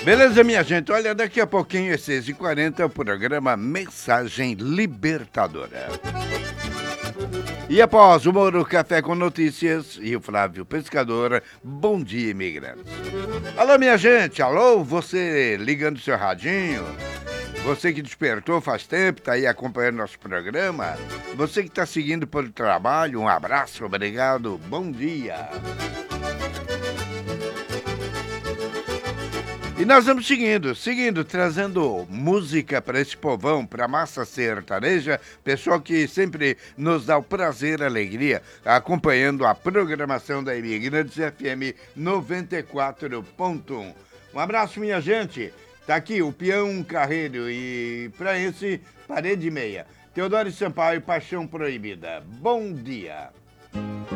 Beleza, minha gente? Olha, daqui a pouquinho, às 6h40, o programa Mensagem Libertadora. E após o Moro Café com Notícias e o Flávio Pescador, Bom Dia Imigrantes. Alô, minha gente, alô, você ligando seu radinho, você que despertou faz tempo, tá aí acompanhando nosso programa, você que tá seguindo pelo trabalho, um abraço, obrigado, bom dia. E nós vamos seguindo, trazendo música para esse povão, para a massa sertaneja, pessoal que sempre nos dá o prazer e alegria, acompanhando a programação da Imigrantes FM 94.1. Um abraço, minha gente. Tá aqui o Peão Carreiro e para esse, Parede Meia. Teodoro Sampaio, Paixão Proibida. Bom dia.